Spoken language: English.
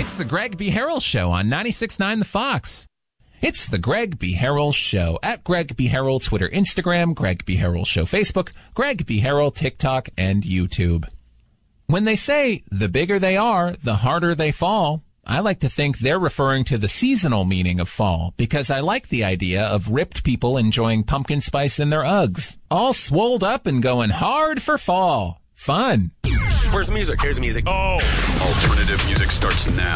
It's the Greg B. Harrell Show on 96.9 The Fox. It's the Greg B. Harrell Show at Greg B. Harrell, Twitter, Instagram, Greg B. Harrell Show, Facebook, Greg B. Harrell, TikTok, and YouTube. When they say the bigger they are, the harder they fall, I like to think they're referring to the seasonal meaning of fall, because I like the idea of ripped people enjoying pumpkin spice in their Uggs, all swolled up and going hard for fall. Fun. Where's music? Here's music. Oh! Alternative music starts now.